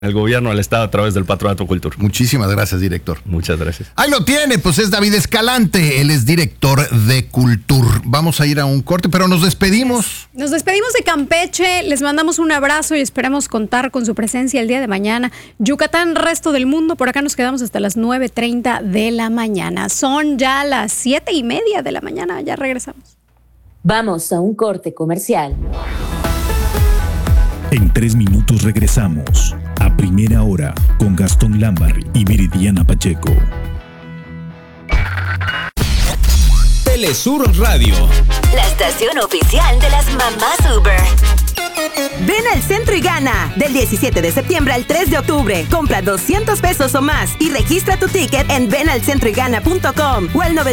el gobierno del Estado a través del Patronato Cultur. Muchísimas gracias, director. Muchas gracias. Ahí lo tiene, pues es David Escalante, él es director de Cultur. Vamos a ir a un corte, pero nos despedimos. Nos despedimos de Campeche, les mandamos un abrazo y esperamos contar con su presencia el día de mañana. Yucatán, resto del mundo, por acá nos quedamos hasta las 9:30 de la mañana. Son ya las 7:30 de la mañana, ya regresamos. Vamos a un corte comercial. En 3 minutos regresamos a Primera Hora con Gastón Lambarri y Viridiana Pacheco. Telesur Radio, la estación oficial de las mamás Uber. Ven al centro y gana. Del 17 de septiembre al 3 de octubre. Compra 200 pesos o más y registra tu ticket en venalcentroygana.com o al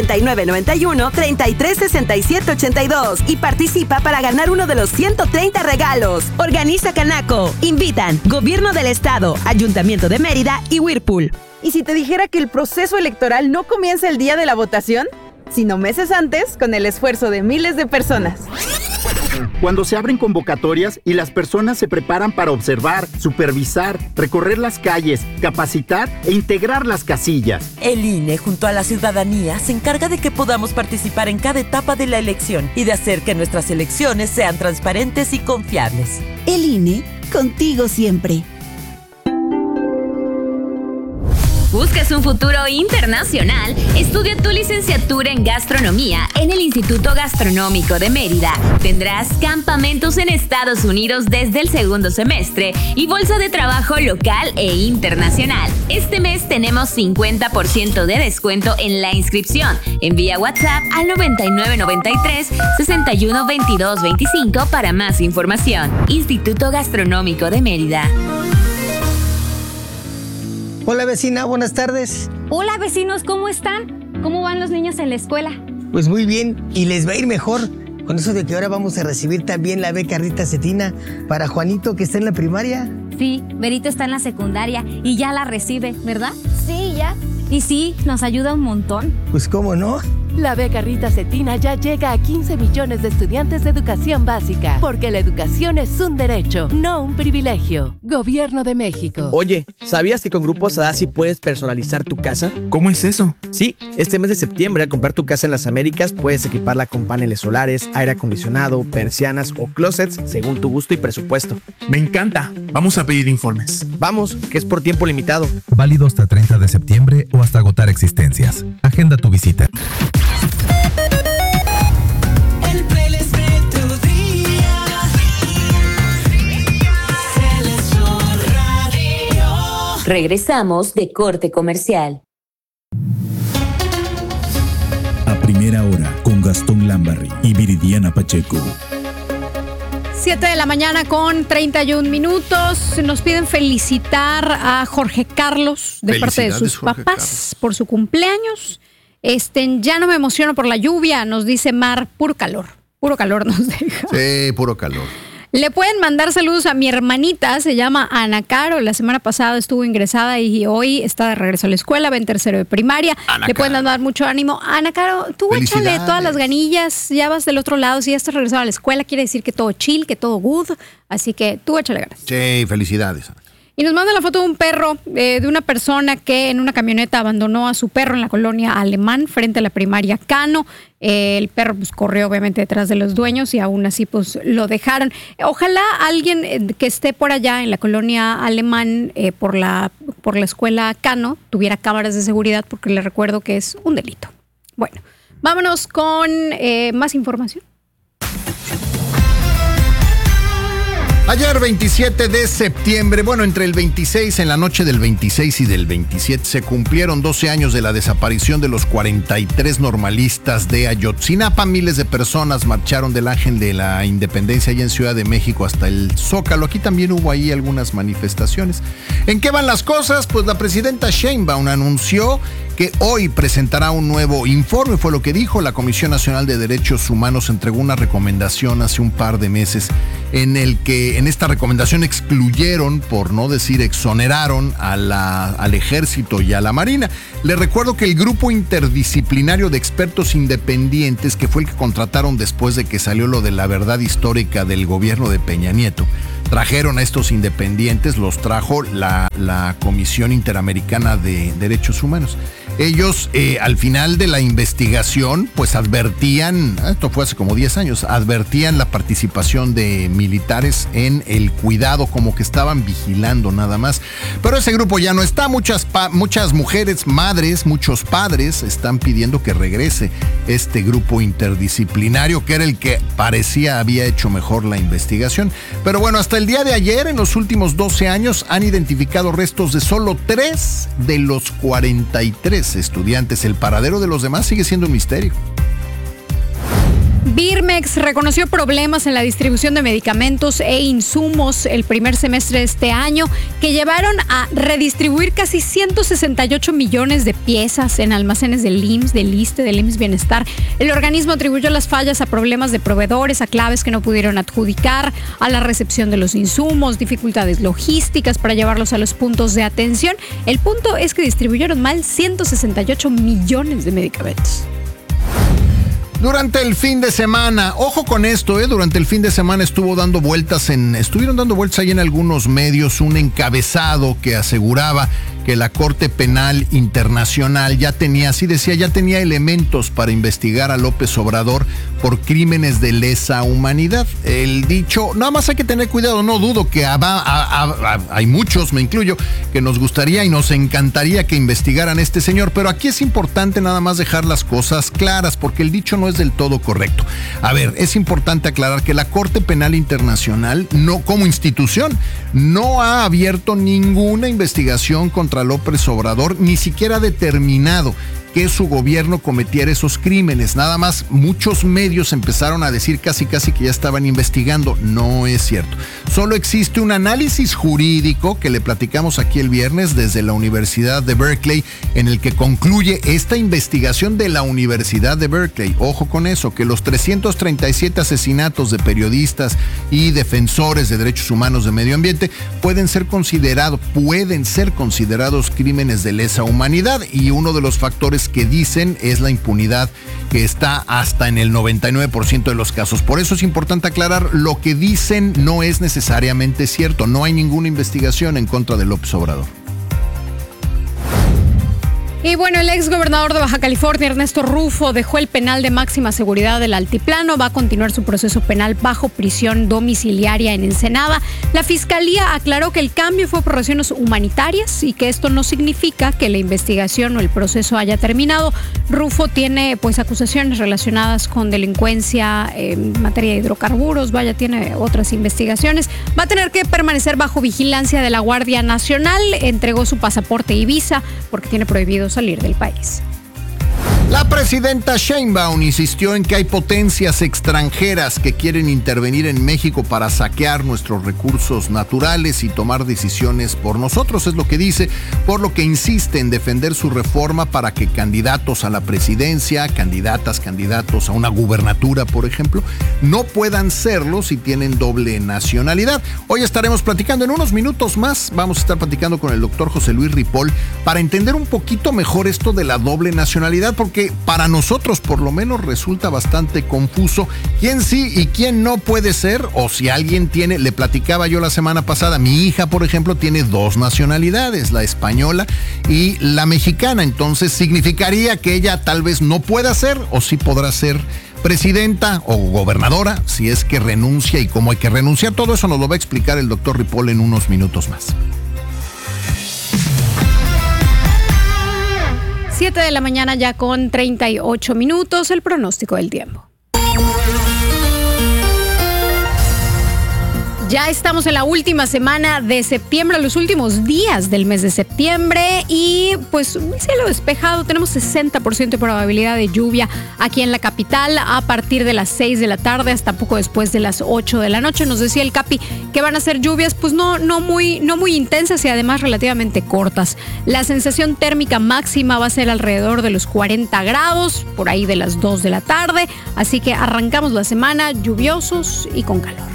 9991-336782 y participa para ganar uno de los 130 regalos. Organiza Canaco. Invitan Gobierno del Estado, Ayuntamiento de Mérida y Whirlpool. ¿Y si te dijera que el proceso electoral no comienza el día de la votación, sino meses antes, con el esfuerzo de miles de personas? Cuando se abren convocatorias y las personas se preparan para observar, supervisar, recorrer las calles, capacitar e integrar las casillas. El INE, junto a la ciudadanía, se encarga de que podamos participar en cada etapa de la elección y de hacer que nuestras elecciones sean transparentes y confiables. El INE, contigo siempre. ¿Buscas un futuro internacional? Estudia tu licenciatura en gastronomía en el Instituto Gastronómico de Mérida. Tendrás campamentos en Estados Unidos desde el segundo semestre y bolsa de trabajo local e internacional. Este mes tenemos 50% de descuento en la inscripción. Envía WhatsApp al 9993-612225 para más información. Instituto Gastronómico de Mérida. Hola vecina, buenas tardes. Hola vecinos, ¿cómo están? ¿Cómo van los niños en la escuela? Pues muy bien, y les va a ir mejor con eso de que ahora vamos a recibir también la beca Rita Cetina para Juanito, que está en la primaria. Sí, Berito está en la secundaria y ya la recibe, ¿verdad? Sí, ya. Y sí, nos ayuda un montón. Pues cómo no. La beca Rita Cetina ya llega a 15 millones de estudiantes de educación básica, porque la educación es un derecho, no un privilegio. Gobierno de México. Oye, ¿sabías que con Grupo Sadassi puedes personalizar tu casa? ¿Cómo es eso? Sí, este mes de septiembre al comprar tu casa en las Américas puedes equiparla con paneles solares, aire acondicionado, persianas o closets según tu gusto y presupuesto. Me encanta. Vamos a pedir informes. Vamos, que es por tiempo limitado. Válido hasta 30 de septiembre o hasta agotar existencias. Agenda tu visita. El playlist de tu día. Telesur Radio. Regresamos de corte comercial. A Primera Hora con Gastón Lambarri y Viridiana Pacheco. 7 de la mañana con 31 minutos. Nos piden felicitar a Jorge Carlos de parte de sus papás por su cumpleaños. Ya no me emociono por la lluvia, nos dice Mar, puro calor nos deja. Sí, puro calor. Le pueden mandar saludos a mi hermanita, se llama Ana Caro, la semana pasada estuvo ingresada y hoy está de regreso a la escuela, va en tercero de primaria. Le pueden dar mucho ánimo. Ana Caro, tú échale todas las ganillas, ya vas del otro lado, si ya estás regresado a la escuela, quiere decir que todo chill, que todo good, así que tú échale ganas. Sí, felicidades. Y nos manda la foto de un perro, de una persona que en una camioneta abandonó a su perro en la colonia Alemán, frente a la primaria Cano. El perro pues corrió obviamente detrás de los dueños y aún así pues lo dejaron. Ojalá alguien que esté por allá en la colonia Alemán, por la escuela Cano, tuviera cámaras de seguridad, porque les recuerdo que es un delito. Bueno, vámonos con más información. Ayer 27 de septiembre, entre el 26, en la noche del 26 y del 27, se cumplieron 12 años de la desaparición de los 43 normalistas de Ayotzinapa. Miles de personas marcharon del Ángel de la Independencia allá en Ciudad de México hasta el Zócalo. Aquí también hubo ahí algunas manifestaciones. ¿En qué van las cosas? Pues la presidenta Sheinbaum anunció que hoy presentará un nuevo informe, fue lo que dijo. La Comisión Nacional de Derechos Humanos entregó una recomendación hace un par de meses en el que en esta recomendación excluyeron, por no decir exoneraron, al Ejército y a la Marina. Les recuerdo que el grupo interdisciplinario de expertos independientes, que fue el que contrataron después de que salió lo de la verdad histórica del gobierno de Peña Nieto, trajeron a estos independientes, los trajo la Comisión Interamericana de Derechos Humanos. Ellos, al final de la investigación, pues advertían, esto fue hace como 10 años, advertían la participación de militares en el cuidado, como que estaban vigilando nada más. Pero ese grupo ya no está. Muchas mujeres, madres, muchos padres están pidiendo que regrese este grupo interdisciplinario, que era el que parecía había hecho mejor la investigación. Pero bueno, hasta el día de ayer, en los últimos 12 años, han identificado restos de solo 3 de los 43 estudiantes. El paradero de los demás sigue siendo un misterio. Birmex reconoció problemas en la distribución de medicamentos e insumos el primer semestre de este año que llevaron a redistribuir casi 168 millones de piezas en almacenes del IMSS, del ISSSTE, del IMSS Bienestar. El organismo atribuyó las fallas a problemas de proveedores, a claves que no pudieron adjudicar, a la recepción de los insumos, dificultades logísticas para llevarlos a los puntos de atención. El punto es que distribuyeron mal 168 millones de medicamentos. Durante el fin de semana, ojo con esto, durante el fin de semana estuvieron dando vueltas ahí en algunos medios un encabezado que aseguraba que la Corte Penal Internacional ya tenía elementos para investigar a López Obrador por crímenes de lesa humanidad. El dicho, nada más hay que tener cuidado, no dudo que hay muchos, me incluyo, que nos gustaría y nos encantaría que investigaran a este señor, pero aquí es importante nada más dejar las cosas claras, porque el dicho no es del todo correcto. A ver, es importante aclarar que la Corte Penal Internacional, no como institución, no ha abierto ninguna investigación contra López Obrador, ni siquiera ha determinado que su gobierno cometiera esos crímenes. Nada más, muchos medios empezaron a decir casi que ya estaban investigando. No es cierto. Solo existe un análisis jurídico que le platicamos aquí el viernes desde la Universidad de Berkeley, en el que concluye esta investigación de la Universidad de Berkeley. Ojo con eso, que los 337 asesinatos de periodistas y defensores de derechos humanos de medio ambiente pueden ser considerados crímenes de lesa humanidad, y uno de los factores que dicen es la impunidad, que está hasta en el 99% de los casos. Por eso es importante aclarar, lo que dicen no es necesariamente cierto. No hay ninguna investigación en contra de López Obrador. Y bueno, el ex gobernador de Baja California, Ernesto Rufo, dejó el penal de máxima seguridad del Altiplano. Va a continuar su proceso penal bajo prisión domiciliaria en Ensenada. La fiscalía aclaró que el cambio fue por razones humanitarias y que esto no significa que la investigación o el proceso haya terminado. Rufo tiene acusaciones relacionadas con delincuencia en materia de hidrocarburos. Tiene otras investigaciones. Va a tener que permanecer bajo vigilancia de la Guardia Nacional. Entregó su pasaporte y visa porque tiene prohibido salir del país. La presidenta Sheinbaum insistió en que hay potencias extranjeras que quieren intervenir en México para saquear nuestros recursos naturales y tomar decisiones por nosotros, es lo que dice, por lo que insiste en defender su reforma para que candidatos a la presidencia, candidatos a una gubernatura, por ejemplo, no puedan serlo si tienen doble nacionalidad. Hoy estaremos platicando en unos minutos más, vamos a estar platicando con el doctor José Luis Ripoll para entender un poquito mejor esto de la doble nacionalidad, porque para nosotros por lo menos resulta bastante confuso quién sí y quién no puede ser, o si alguien tiene, le platicaba yo la semana pasada, mi hija por ejemplo tiene 2 nacionalidades, la española y la mexicana, entonces significaría que ella tal vez no pueda ser o sí podrá ser presidenta o gobernadora si es que renuncia y cómo hay que renunciar. Todo eso nos lo va a explicar el doctor Ripoll en unos minutos más. 7 de la mañana ya con 38 minutos, el pronóstico del tiempo. Ya estamos en la última semana de septiembre, los últimos días del mes de septiembre y pues un cielo despejado. Tenemos 60% de probabilidad de lluvia aquí en la capital a partir de las 6 de la tarde hasta poco después de las 8 de la noche. Nos decía el Capi que van a ser lluvias pues no muy intensas y además relativamente cortas. La sensación térmica máxima va a ser alrededor de los 40 grados, por ahí de las 2 de la tarde. Así que arrancamos la semana lluviosos y con calor.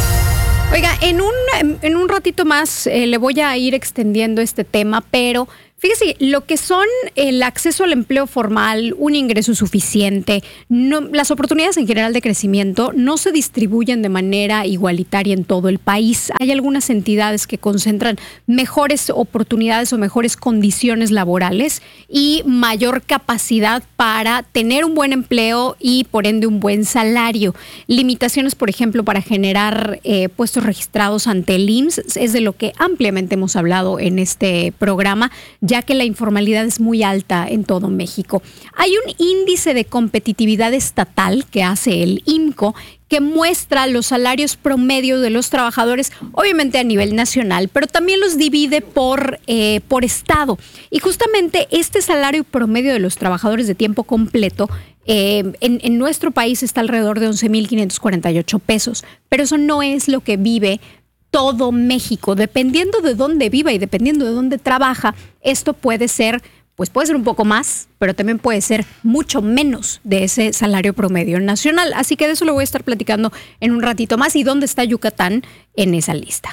Oiga, en un ratito más le voy a ir extendiendo este tema, pero Fíjese, lo que son el acceso al empleo formal, un ingreso suficiente, las oportunidades en general de crecimiento no se distribuyen de manera igualitaria en todo el país. Hay algunas entidades que concentran mejores oportunidades o mejores condiciones laborales y mayor capacidad para tener un buen empleo y por ende un buen salario. Limitaciones, por ejemplo, para generar puestos registrados ante el IMSS es de lo que ampliamente hemos hablado en este programa, ya que la informalidad es muy alta en todo México. Hay un índice de competitividad estatal que hace el IMCO que muestra los salarios promedio de los trabajadores, obviamente a nivel nacional, pero también los divide por estado. Y justamente este salario promedio de los trabajadores de tiempo completo en nuestro país está alrededor de 11,548 pesos, pero eso no es lo que vive todo México. Dependiendo de dónde viva y dependiendo de dónde trabaja, esto puede ser un poco más, pero también puede ser mucho menos de ese salario promedio nacional. Así que de eso lo voy a estar platicando en un ratito más. ¿Y dónde está Yucatán en esa lista?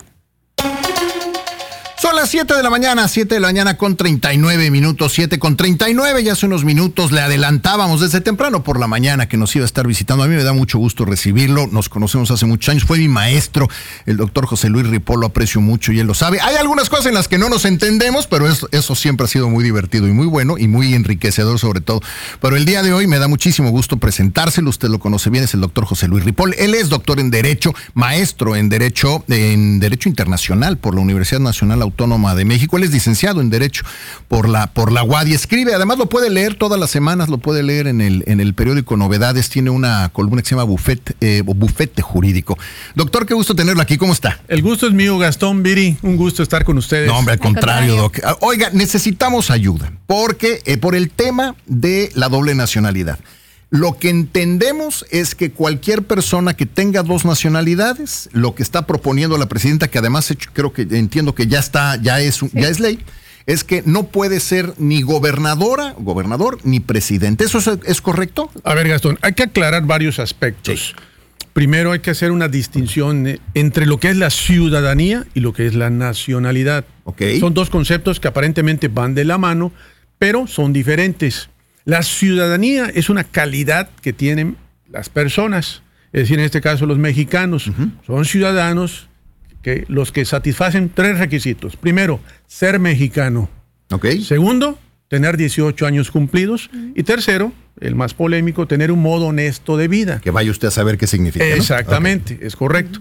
Son las 7 de la mañana con 39 minutos, 7 con 39, ya hace unos minutos le adelantábamos desde temprano por la mañana que nos iba a estar visitando. A mí me da mucho gusto recibirlo, nos conocemos hace muchos años, fue mi maestro, el doctor José Luis Ripoll, lo aprecio mucho y él lo sabe. Hay algunas cosas en las que no nos entendemos, pero eso siempre ha sido muy divertido y muy bueno y muy enriquecedor sobre todo. Pero el día de hoy me da muchísimo gusto presentárselo, usted lo conoce bien, es el doctor José Luis Ripoll. Él es doctor en Derecho, maestro en Derecho Internacional por la Universidad Nacional Autónoma de México. Él es licenciado en Derecho por la UAD y escribe, además lo puede leer todas las semanas, lo puede leer en el periódico Novedades, tiene una columna que se llama Bufete Jurídico. Doctor, qué gusto tenerlo aquí, ¿cómo está? El gusto es mío, Gastón, Viri, un gusto estar con ustedes. No, hombre, al contrario, Doc. Oiga, necesitamos ayuda, porque por el tema de la doble nacionalidad. Lo que entendemos es que cualquier persona que tenga dos nacionalidades, lo que está proponiendo la presidenta, que además entiendo que ya es ley, es que no puede ser ni gobernador, ni presidente. ¿Eso es correcto? A ver, Gastón, hay que aclarar varios aspectos. Sí. Primero hay que hacer una distinción entre lo que es la ciudadanía y lo que es la nacionalidad. Okay. Son dos conceptos que aparentemente van de la mano, pero son diferentes. La ciudadanía es una calidad que tienen las personas, es decir, en este caso los mexicanos. Son ciudadanos los que satisfacen tres requisitos. Primero, ser mexicano. Okay. Segundo, tener 18 años cumplidos. Y tercero, el más polémico, tener un modo honesto de vida. Que vaya usted a saber qué significa, ¿no? Exactamente, okay. Es correcto.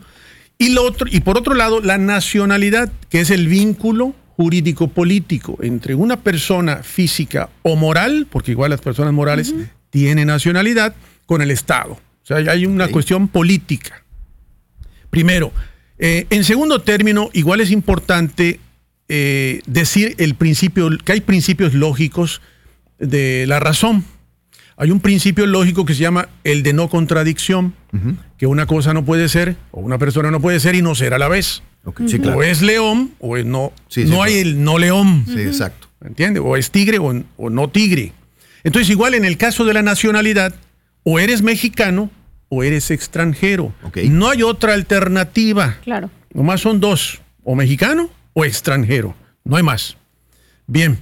Y por otro lado, la nacionalidad, que es el vínculo jurídico-político entre una persona física o moral, porque igual las personas morales tienen nacionalidad, con el Estado. O sea, hay una cuestión política. Primero. En segundo término, igual es importante decir que hay principios lógicos de la razón. Hay un principio lógico que se llama el de no contradicción, que una cosa no puede ser, o una persona no puede ser y no ser a la vez. Okay, sí, claro. O es león o es no. Sí, no hay el no león. Sí, exacto. ¿Entiendes? O es tigre o no tigre. Entonces, igual en el caso de la nacionalidad, o eres mexicano o eres extranjero. Okay. No hay otra alternativa. Claro. Nomás son dos, o mexicano o extranjero. No hay más. Bien.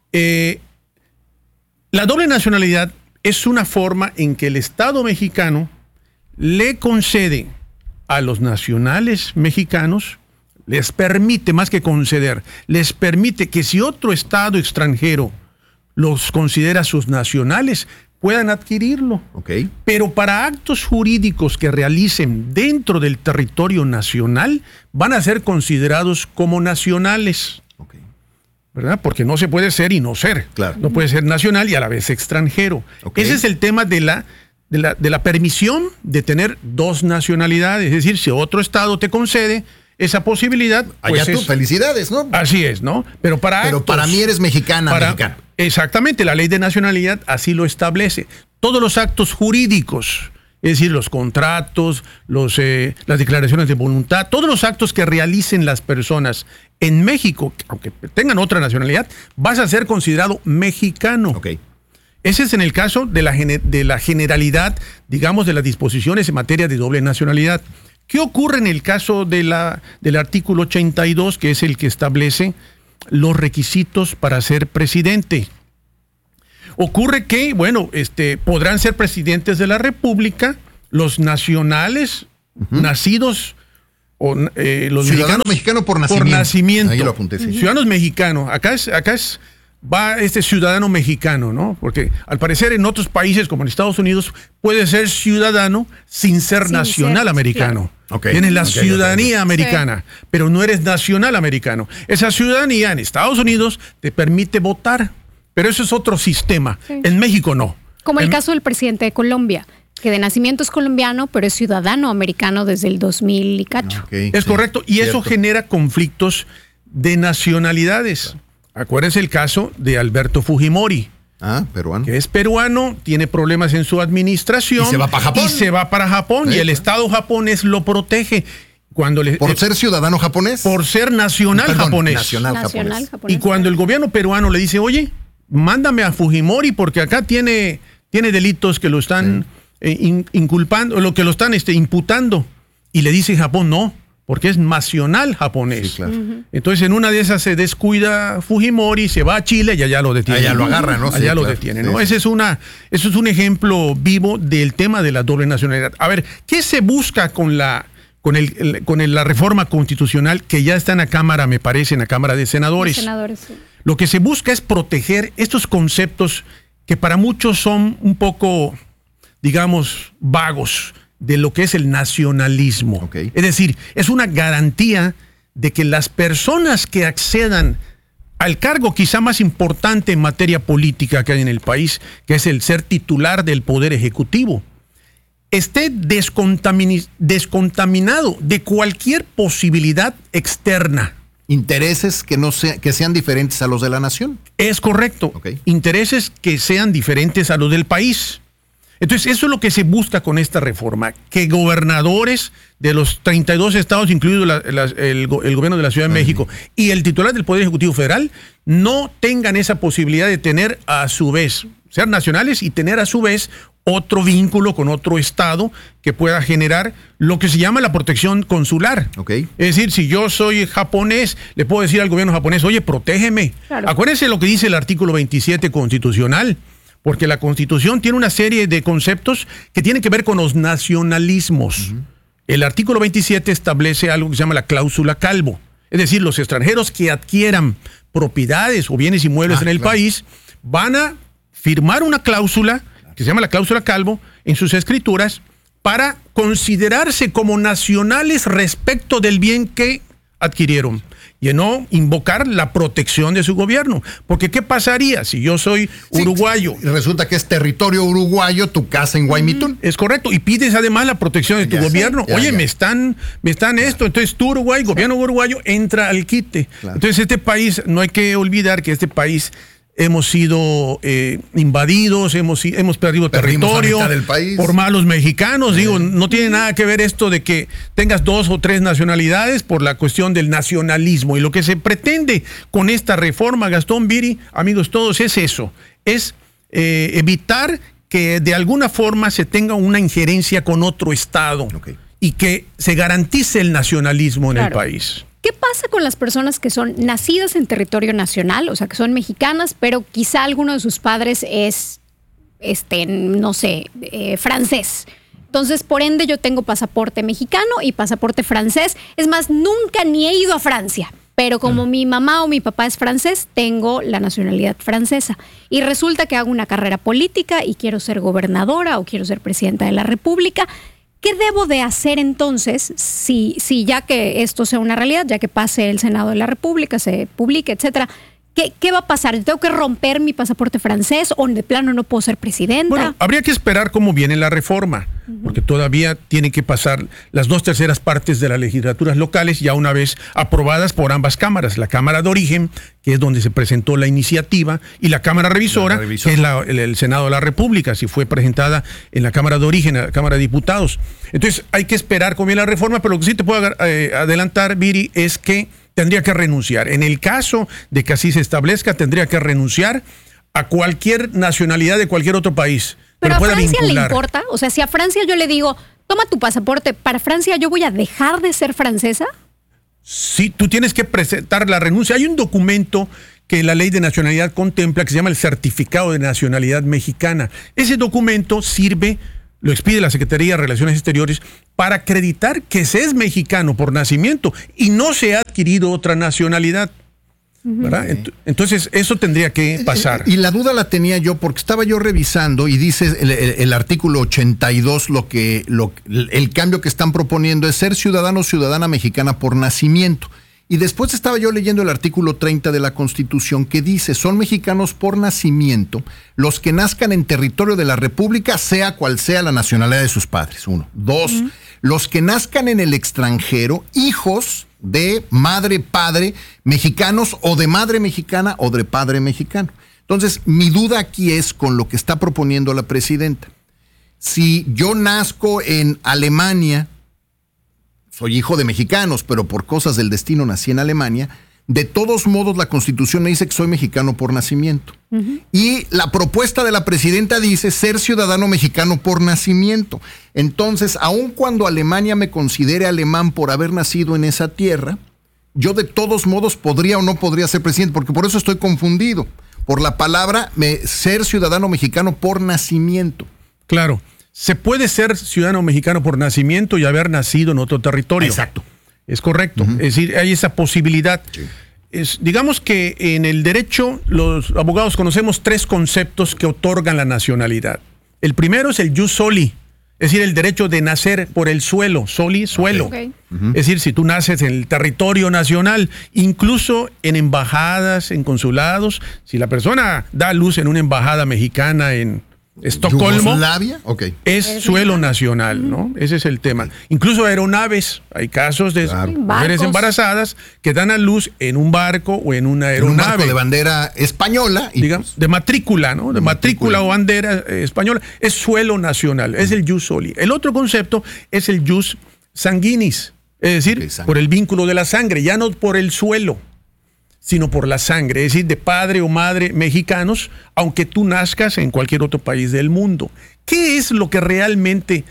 La doble nacionalidad es una forma en que el Estado mexicano le concede a los nacionales mexicanos, les permite, más que conceder, les permite que si otro Estado extranjero los considera sus nacionales, puedan adquirirlo. Okay. Pero para actos jurídicos que realicen dentro del territorio nacional, van a ser considerados como nacionales. Okay. ¿Verdad? Porque no se puede ser y no ser. Claro. No puede ser nacional y a la vez extranjero. Okay. Ese es el tema de la permisión de tener dos nacionalidades. Es decir, si otro Estado te concede esa posibilidad, allá pues tú, felicidades, ¿no? Así es, ¿no? Pero para mí eres mexicana. Exactamente, la ley de nacionalidad así lo establece. Todos los actos jurídicos, es decir, los contratos, las declaraciones de voluntad, todos los actos que realicen las personas en México, aunque tengan otra nacionalidad, vas a ser considerado mexicano. Okay. Ese es en el caso de la generalidad, digamos, de las disposiciones en materia de doble nacionalidad. ¿Qué ocurre en el caso del artículo 82, que es el que establece los requisitos para ser presidente. Ocurre que, bueno, podrán ser presidentes de la República los nacionales nacidos o los ciudadano mexicano por nacimiento. Ahí lo apunté, sí. Ciudadanos mexicanos. Acá va ciudadano mexicano, ¿no? Porque al parecer en otros países, como en Estados Unidos, puede ser ciudadano sin ser nacional americano. Claro. Tienes la ciudadanía americana, pero no eres nacional americano. Esa ciudadanía en Estados Unidos te permite votar, pero eso es otro sistema. Sí. En México no. Como el caso del presidente de Colombia, que de nacimiento es colombiano, pero es ciudadano americano desde el 2000 y cacho. Es correcto, y eso genera conflictos de nacionalidades. Acuérdense el caso de Alberto Fujimori. Peruano. Que es peruano, tiene problemas en su administración. Y se va para Japón. Y el Estado japonés lo protege. ¿Por ser ciudadano japonés? Por ser nacional japonés. Nacional japonés. Y cuando el gobierno peruano le dice, oye, mándame a Fujimori porque acá tiene delitos que lo están inculpando, lo que lo están imputando. Y le dice Japón, no, porque es nacional japonés. Sí, claro. Entonces, en una de esas se descuida Fujimori, se va a Chile y allá lo detienen. Allá lo agarran, ¿no? Allá lo detienen, ¿no? Ese es un ejemplo vivo del tema de la doble nacionalidad. A ver, ¿qué se busca con la reforma constitucional que ya está en la Cámara, me parece, en la Cámara de Senadores? Sí. Lo que se busca es proteger estos conceptos que para muchos son un poco, digamos, vagos, de lo que es el nacionalismo. Es decir, es una garantía de que las personas que accedan al cargo quizá más importante en materia política que hay en el país, que es el ser titular del Poder Ejecutivo, esté descontaminado de cualquier posibilidad externa. Intereses que sean diferentes a los de la nación. Es correcto. Intereses que sean diferentes a los del país. Entonces, eso es lo que se busca con esta reforma, que gobernadores de los 32 estados, incluido el gobierno de la Ciudad de México, y el titular del Poder Ejecutivo Federal, no tengan esa posibilidad de tener a su vez, ser nacionales y tener a su vez otro vínculo con otro estado que pueda generar lo que se llama la protección consular. Es decir, si yo soy japonés, le puedo decir al gobierno japonés, oye, protégeme. Claro. Acuérdense lo que dice el artículo 27 constitucional. Porque la Constitución tiene una serie de conceptos que tienen que ver con los nacionalismos. El artículo 27 establece algo que se llama la cláusula Calvo. Es decir, los extranjeros que adquieran propiedades o bienes inmuebles en el país van a firmar una cláusula que se llama la cláusula Calvo en sus escrituras para considerarse como nacionales respecto del bien que adquirieron. Y no invocar la protección de su gobierno. Porque ¿qué pasaría si yo soy uruguayo? Y resulta que es territorio uruguayo tu casa en Guaymitún. Es correcto. Y pides además la protección de tu gobierno. Oye, me están esto. Entonces tú, Uruguay, gobierno uruguayo, entra al quite. Claro. Entonces este país, no hay que olvidar que este país hemos sido invadidos, hemos perdido territorio por malos mexicanos. Digo, no tiene nada que ver esto de que tengas 2 o 3 nacionalidades por la cuestión del nacionalismo. Y lo que se pretende con esta reforma, Gastón, Viri, amigos todos, es eso. Es evitar que de alguna forma se tenga una injerencia con otro estado y que se garantice el nacionalismo en el país. ¿Qué pasa con las personas que son nacidas en territorio nacional, o sea, que son mexicanas, pero quizá alguno de sus padres es, francés? Entonces, por ende, yo tengo pasaporte mexicano y pasaporte francés. Es más, nunca ni he ido a Francia, pero como mi mamá o mi papá es francés, tengo la nacionalidad francesa. Y resulta que hago una carrera política y quiero ser gobernadora o quiero ser presidenta de la República. ¿Qué debo de hacer entonces si ya que esto sea una realidad, ya que pase el Senado de la República, se publique, etcétera? ¿Qué va a pasar? ¿Tengo que romper mi pasaporte francés o de plano no puedo ser presidenta? Bueno, habría que esperar cómo viene la reforma, porque todavía tiene que pasar las 2/3 partes de las legislaturas locales ya una vez aprobadas por ambas cámaras. La Cámara de Origen, que es donde se presentó la iniciativa, y la Cámara Revisora, que es el Senado de la República, si fue presentada en la Cámara de Origen, en la Cámara de Diputados. Entonces hay que esperar cómo viene la reforma, pero lo que sí te puedo adelantar, Viri, es que tendría que renunciar. En el caso de que así se establezca, tendría que renunciar a cualquier nacionalidad de cualquier otro país. Pero a Francia le importa. O sea, si a Francia yo le digo, toma tu pasaporte, ¿para Francia yo voy a dejar de ser francesa? Sí, Sí, tú tienes que presentar la renuncia. Hay un documento que la ley de nacionalidad contempla que se llama el Certificado de Nacionalidad Mexicana. Ese documento sirve, lo expide la Secretaría de Relaciones Exteriores, para acreditar que se es mexicano por nacimiento y no se ha adquirido otra nacionalidad. ¿Verdad? Entonces, eso tendría que pasar. Y la duda la tenía yo porque estaba yo revisando y dice el artículo 82 el cambio que están proponiendo es ser ciudadano o ciudadana mexicana por nacimiento. Y después estaba yo leyendo el artículo 30 de la Constitución que dice, son mexicanos por nacimiento los que nazcan en territorio de la República, sea cual sea la nacionalidad de sus padres. 1. 2. Los que nazcan en el extranjero, hijos de madre, padre mexicanos o de madre mexicana o de padre mexicano. Entonces, mi duda aquí es con lo que está proponiendo la presidenta. Si yo nazco en Alemania, soy hijo de mexicanos, pero por cosas del destino nací en Alemania, de todos modos la Constitución me dice que soy mexicano por nacimiento. Y la propuesta de la presidenta dice ser ciudadano mexicano por nacimiento. Entonces, aun cuando Alemania me considere alemán por haber nacido en esa tierra, yo de todos modos podría o no podría ser presidente, porque por eso estoy confundido. Por la palabra ser ciudadano mexicano por nacimiento. Claro. Se puede ser ciudadano mexicano por nacimiento y haber nacido en otro territorio. Exacto. Es correcto. Es decir, hay esa posibilidad. Sí. Digamos que en el derecho los abogados conocemos 3 conceptos que otorgan la nacionalidad. El primero es el jus soli, es decir, el derecho de nacer por el suelo, soli, suelo. Okay. Es decir, si tú naces en el territorio nacional, incluso en embajadas, en consulados, si la persona da a luz en una embajada mexicana en Estocolmo, ¿Yugoslavia? Okay. Es suelo nacional, ¿no? Ese es el tema. Incluso aeronaves, hay casos de mujeres embarazadas que dan a luz en un barco o en una aeronave. En un barco de bandera española. Digamos, de matrícula, ¿no? De matrícula o bandera española. Es suelo nacional, es el jus soli. El otro concepto es el jus sanguinis, es decir, por el vínculo de la sangre, ya no por el suelo, sino por la sangre, es decir, de padre o madre mexicanos, aunque tú nazcas en cualquier otro país del mundo. ¿Qué es lo que realmente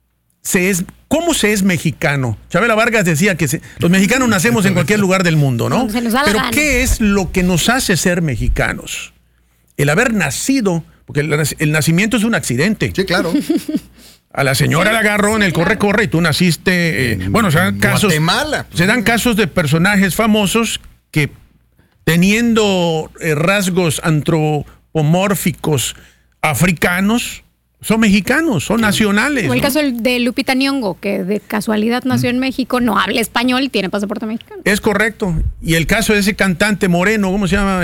cómo se es mexicano? Chabela Vargas decía que los mexicanos nacemos en cualquier lugar del mundo, ¿no? Pero ¿qué es lo que nos hace ser mexicanos? El haber nacido, porque el nacimiento es un accidente. Sí, claro. A la señora la agarró en el corre-corre y tú naciste. Bueno, se dan casos. Guatemala. Se dan casos de personajes famosos que, teniendo rasgos antropomórficos africanos, son mexicanos, son nacionales. Como el caso de Lupita Nyong'o, que de casualidad nació en México, no habla español y tiene pasaporte mexicano. Es correcto. Y el caso de ese cantante moreno, ¿cómo se llama?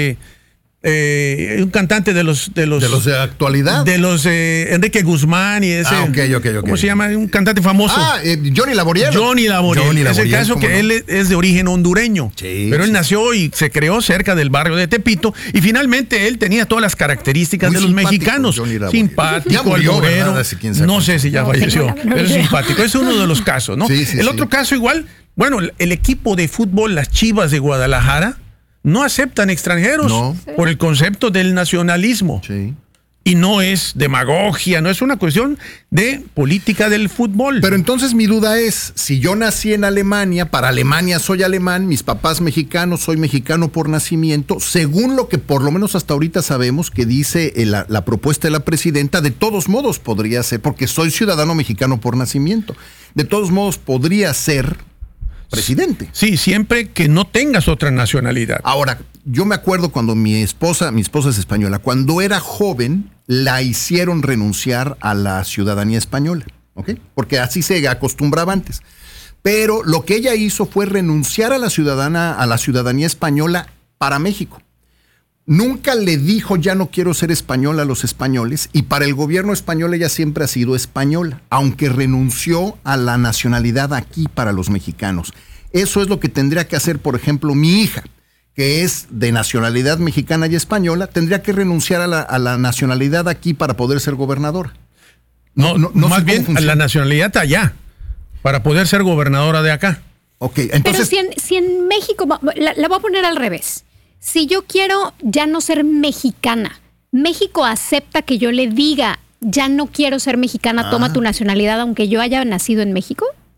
Un cantante de los de actualidad. De los Enrique Guzmán y ese. Okay. ¿Cómo se llama? Un cantante famoso. Johnny Laboriel. Johnny Laboriel. Es el caso que él es de origen hondureño. Sí, pero él nació y se creó cerca del barrio de Tepito. Y finalmente él tenía todas las características de los mexicanos. Simpático, alburero. No sé si ya falleció. Pero es simpático. Es uno de los casos, ¿no? El otro caso igual, bueno, el equipo de fútbol, las Chivas de Guadalajara, no aceptan extranjeros por el concepto del nacionalismo. Sí. Y no es demagogia, no es una cuestión de política del fútbol. Pero entonces mi duda es, si yo nací en Alemania, para Alemania soy alemán, mis papás mexicanos, soy mexicano por nacimiento, según lo que por lo menos hasta ahorita sabemos que dice la propuesta de la presidenta, de todos modos podría ser, porque soy ciudadano mexicano por nacimiento, de todos modos podría ser presidente. Sí, siempre que no tengas otra nacionalidad. Ahora, yo me acuerdo cuando mi esposa es española, cuando era joven la hicieron renunciar a la ciudadanía española, ¿ok? Porque así se acostumbraba antes. Pero lo que ella hizo fue renunciar a la ciudadanía española para México. Nunca le dijo ya no quiero ser española a los españoles, y para el gobierno español ella siempre ha sido española, aunque renunció a la nacionalidad aquí para los mexicanos. Eso es lo que tendría que hacer, por ejemplo, mi hija, que es de nacionalidad mexicana y española, tendría que renunciar a la nacionalidad aquí para poder ser gobernadora. No más bien a la nacionalidad allá, para poder ser gobernadora de acá. Ok, entonces. Pero si en México, la voy a poner al revés. Si yo quiero ya no ser mexicana, ¿México acepta que yo le diga, ya no quiero ser mexicana, toma tu nacionalidad, aunque yo haya nacido en México?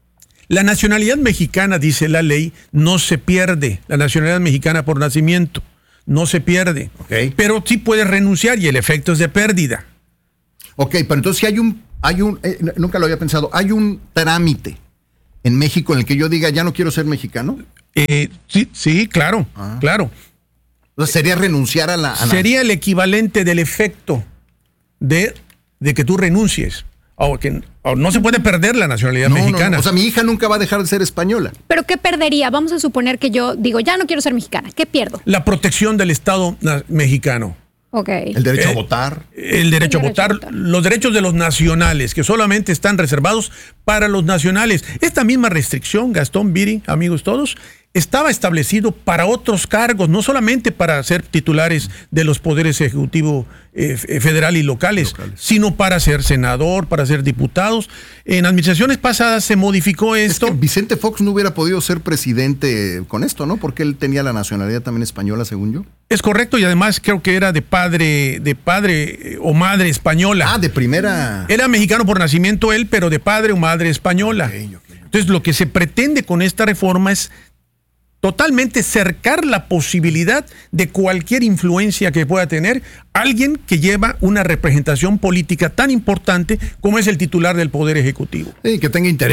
La nacionalidad mexicana, dice la ley, no se pierde. La nacionalidad mexicana por nacimiento no se pierde. Okay. Pero sí puedes renunciar y el efecto es de pérdida. Ok, pero entonces si hay un nunca lo había pensado, hay un trámite en México en el que yo diga, ya no quiero ser mexicano. Sí, claro, claro. Entonces sería renunciar a la... Sería el equivalente del efecto de que tú renuncies. O no se puede perder la nacionalidad mexicana. No. O sea, mi hija nunca va a dejar de ser española. ¿Pero qué perdería? Vamos a suponer que yo digo, ya no quiero ser mexicana. ¿Qué pierdo? La protección del Estado mexicano. Ok. El derecho a votar. El derecho a votar. Los derechos de los nacionales, que solamente están reservados para los nacionales. Esta misma restricción, Gastón, Viri, amigos todos, estaba establecido para otros cargos, no solamente para ser titulares de los poderes ejecutivo federal y locales, sino para ser senador, para ser diputados. En administraciones pasadas se modificó esto. Es que Vicente Fox no hubiera podido ser presidente con esto, ¿no? Porque él tenía la nacionalidad también española, según yo. Es correcto, y además creo que era de padre o madre española. Ah, de primera. Era mexicano por nacimiento él, pero de padre o madre española. Okay. Entonces, lo que se pretende con esta reforma es totalmente cercar la posibilidad de cualquier influencia que pueda tener alguien que lleva una representación política tan importante como es el titular del Poder Ejecutivo. Sí, que tenga interés